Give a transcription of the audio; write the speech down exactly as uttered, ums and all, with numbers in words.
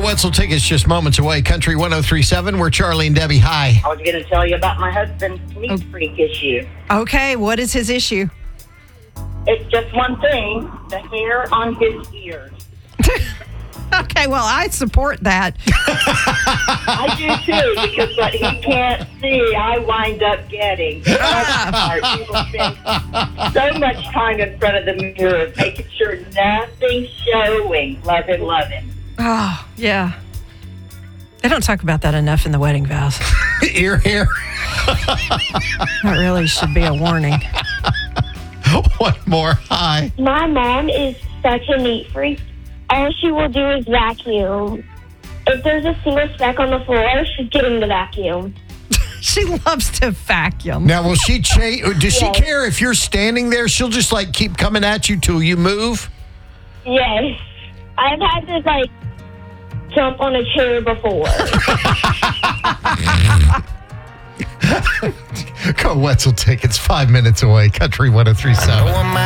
Wetzel tickets just moments away. Country one oh three point seven. We're Charlie and Debbie. Hi. I was going to tell you about my husband's neat Oh. freak issue. Okay, what is his issue? It's just one thing, the hair on his ears. Okay, well, I support that. I do too, because what he can't see, I wind up getting. For the most part, he will spend so much time in front of the mirror, making sure nothing's showing. Love him, love him. Oh, yeah. They don't talk about that enough in the wedding vows. Ear hair. That really should be a warning. One more. Hi. My mom is such a neat freak. All she will do is vacuum. If there's a single speck on the floor, she's getting the vacuum. She loves to vacuum. Now, will she change? Does she Yes. care if you're standing there? She'll just like keep coming at you till you move? Yes. I've had to, like, jump on a chair before. Go Wetzel tickets, five minutes away. Country one oh three point seven.